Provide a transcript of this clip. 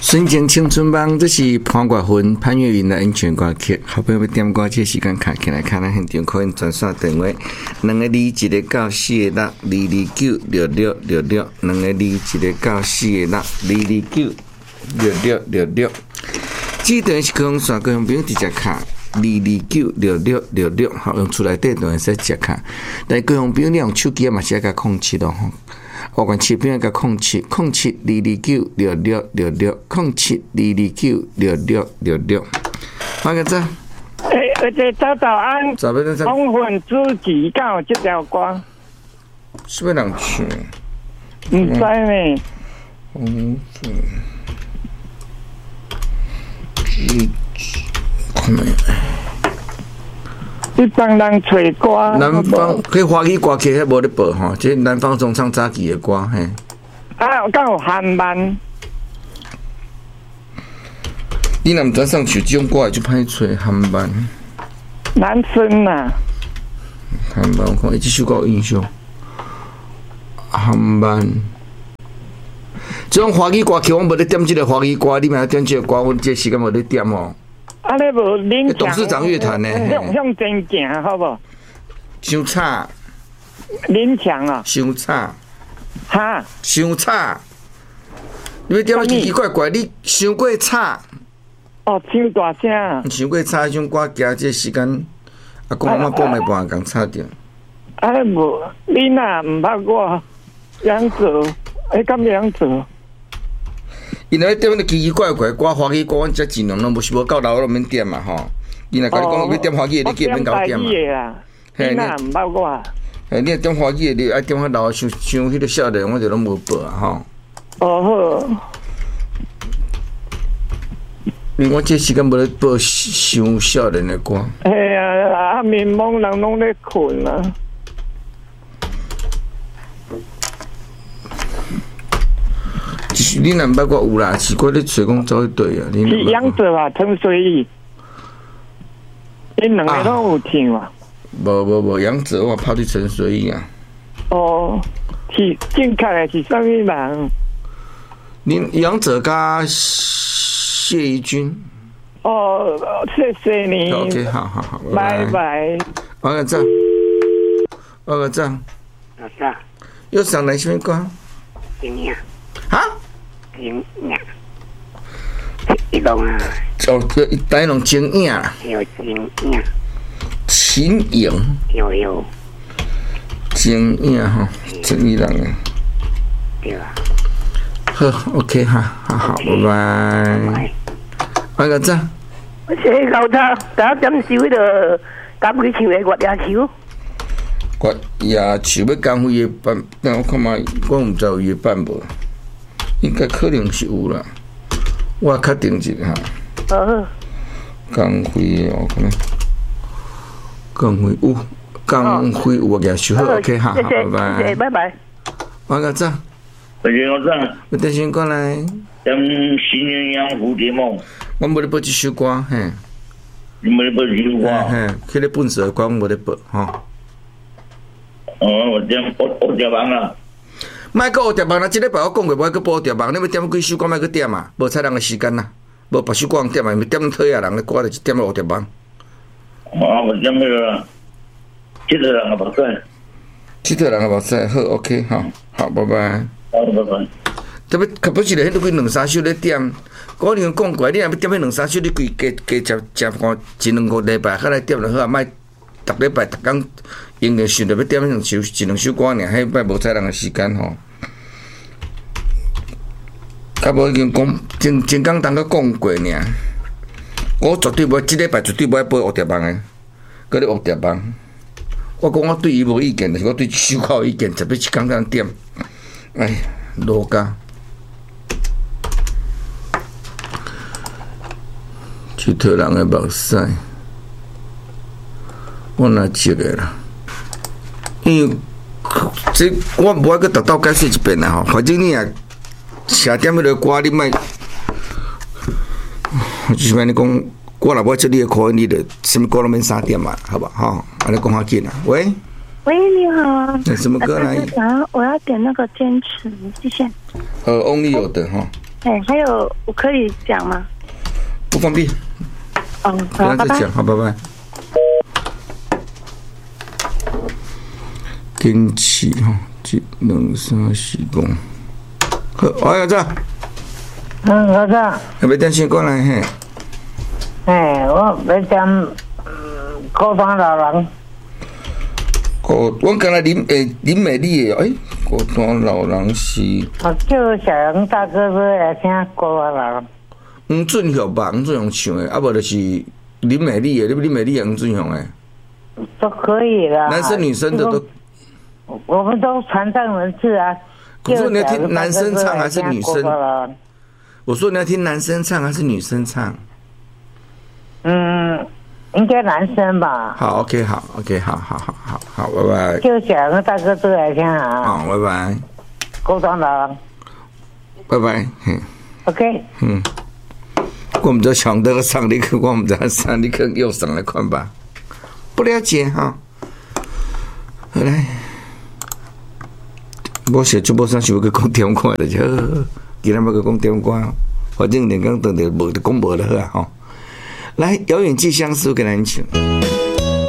纯情青春帮，这是潘国芬、潘越云的安全歌曲。后边要点歌，这时间卡起来，看咱现场可以转线电话，2个2一个到4个6 2296666，2个2一个到4个6 2296666。这段是高雄线高雄朋友直接卡2296666，好用出来这段是直接卡。但高雄朋友你用手机嘛是要加07咯吼。我管切片个0722966607229666。我个咋？ 而且早安，红粉知己敢有这条歌？ 是要人唱？ 唔知呢。 红粉知己，看没？ 你帮人找歌， 南方迄华语歌曲迄无咧播吼，即南方中唱早期的歌嘿。 啊，敢有韩版？ 你若毋知上唱这种歌，就歹找韩版。 男生呐。 韩版，我看伊即首歌有印象。韩版，这种华语歌曲我无咧点即个华语歌，你嘛点即个歌，阮这时间无咧点哦。 啊，你无林董事长乐团呢？ 向前行，好不？ 伤差。 林强啊。 伤差。 哈。 伤差。你要点奇奇怪怪，你伤过差。 哦，唱大声。 伤过差，迄种歌行这时间，阿公阿妈报没办法，共差掉。 啊，无，你若唔捌我，杨泽，敢杨泽。 因为点那奇奇怪怪歌，华语歌，阮则尽量拢无是无够老，拢免点嘛吼。伊若甲你讲要点华语的，你记免甲我点嘛。 嘿，你毋捌我。 嘿，你若点华语的，你爱点较老，像迄个少年，我就拢无报啊吼。 哦好。 因为我这时间无咧报伤少年的歌。 嘿啊，面蒙人拢咧困啊。 你若毋捌我有啦，是我咧找讲走去对啊。 是杨泽啊，陈水义，因两个拢有唱啊。 无，杨泽我跑去陈水义啊。 哦，是正确的是啥物人？ 你杨泽加谢怡君。 哦，谢谢你。 OK， 好， 拜拜。 我个赞。 啥？ 又上来什么歌？ 怎样？ 哈？ 怎样？一龙啊！ 哦，台龙精影啦。 有怎样？ 秦颖。 有。 精影吼，真伊人诶。 对啊。 好 ，OK 哈，好，拜拜。我个赞。 我写高他，大家点收迄个赶去唱的月牙球。 月牙球要赶回夜办，但我看嘛，我毋知有夜办无。应该可能是有啦，我确定一下。工会哦，可能工会有，工会有月球好 ，OK 哈，好，拜拜。 拜拜。 我个赞。 我赞。 我电信过来。 新鸳鸯蝴蝶梦。 我无咧播这首歌，嘿。 你无咧播这首歌？ 嘿，迄个本色的歌我无咧播，吼。 我点我点网啦。 莫搁学蝶网啦！即礼拜我讲过，莫搁播蝶网，你要点几首歌，莫搁点啊，无采人的时间啦，无别首歌人点啊，点讨厌人的歌就是点学蝶网。 我点那个七特人的目屎。 七特人的目屎，好 ，OK， 好，拜拜。 好，拜拜。 特别可不是咧，迄几2-3首咧点，我跟你讲过，你若要点迄2-3首，你加食看1-2个礼拜，较来点就好啊，莫逐礼拜逐工用个想着要点1-2首歌尔，迄摆无采人的时间吼。啊，无已经讲真简单，甲讲过尔。我绝对无，即礼拜绝对无爱播学蝶网的，搁咧学蝶网。我讲我对伊无意见，但是我对首歌有意见，特别是刚刚点。哎，罗家，去讨人的目屎，我哪食个啦？因为这我无爱搁逐道解释一遍啦吼，反正你也。写点迄个歌，你莫，就是安尼讲，我若要出你的口，你就什么歌都免3点嘛，好吧？哈，安尼讲较紧啊。喂， 喂，你好。 什么歌来？ 我要点那个坚持，谢谢。 Only 有的哈。 哎，还有我可以讲吗？ 不方便， 哦， 不要好，拜拜。 再讲，好，拜拜。天气哈，1、2、3、4、5。好，我要这。 我知。 要点先过来嘿。 我要点高端老人。 我刚才林美丽的高端老人是。 我叫小杨大哥来听高端老人。 黄俊雄吧，黄俊雄唱的，无就是林美丽的，林美丽黄俊雄的。 都可以了。 男生女生的都。 我们都传唱文字啊。 我说你要听男生唱还是女生？我说你要听男生唱还是女生唱？ 应该男生吧。 好 ，OK， 好 ，OK， 好，拜拜。 叫小杨大哥都来听啊。 好，拜拜。 高端老人。 拜拜。 OK。 我们这抢得上，你去我们这上，你去右上来看吧。不了解哈。好来。我写主播上想要去讲点歌的，就今天要去讲点歌，反正连讲等着无就讲无了啊吼。来，遥远寄相思给咱唱。